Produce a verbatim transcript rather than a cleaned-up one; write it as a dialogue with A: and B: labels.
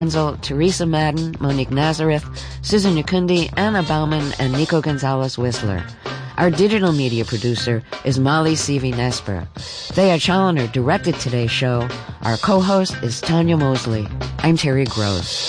A: Enzel, Teresa Madden, Monique Nazareth, Susan Yakundi, Anna Bauman, and Nico Gonzalez-Whistler. Our digital media producer is Molly Seavey-Nesper. Thea Challoner directed today's show. Our co-host is Tanya Mosley. I'm Terry Gross.